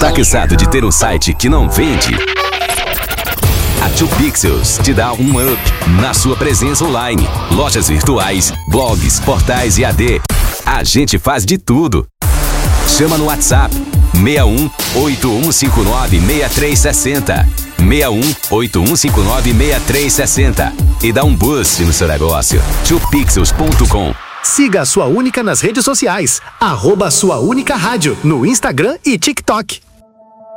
Tá cansado de ter um site que não vende? A 2Pixels te dá um up na sua presença online. Lojas virtuais, blogs, portais e AD. A gente faz de tudo. Chama no WhatsApp 61 8159 6360. 61 8159 6360 e dá um boost no seu negócio. 2Pixels.com. Siga a Sua Única nas redes sociais. @Sua Única Rádio no Instagram e TikTok.